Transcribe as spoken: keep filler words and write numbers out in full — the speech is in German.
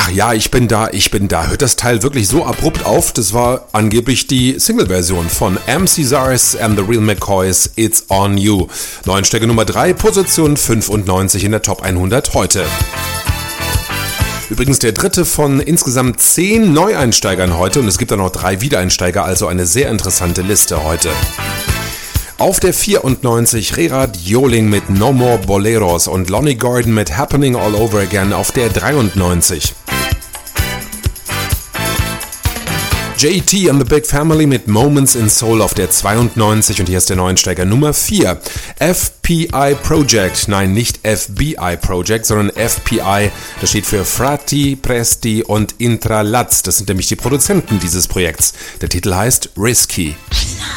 Ach ja, ich bin da, ich bin da. Hört das Teil wirklich so abrupt auf? Das war angeblich die Single-Version von M. Caesars and the Real McCoys, It's On You. Neuensteiger Nummer drei, Position fünfundneunzig in der Top hundert heute. Übrigens der dritte von insgesamt zehn Neueinsteigern heute und es gibt auch noch drei Wiedereinsteiger, also eine sehr interessante Liste heute. Auf der vierundneunzig Gerard Joling mit No More Boleros und Lonnie Gordon mit Happening All Over Again auf der dreiundneunzig. J T and the Big Family mit Moments in Soul auf der zweiundneunzig und hier ist der Neuensteiger Nummer vier. F P I Project, nein nicht F B I Project, sondern F P I, das steht für Frati, Presti und Intralaz, das sind nämlich die Produzenten dieses Projekts. Der Titel heißt Risky.